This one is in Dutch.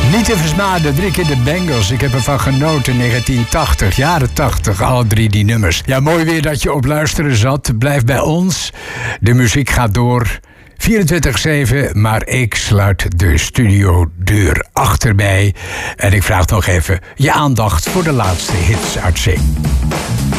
Niet te versmaden, 3 keer de Bengals. Ik heb ervan genoten, 1980, jaren 80, alle 3 die nummers. Ja, mooi weer dat je op luisteren zat. Blijf bij ons. De muziek gaat door. 24/7, maar ik sluit de studiodeur achter mij. En ik vraag nog even je aandacht voor de laatste hits uit Zee.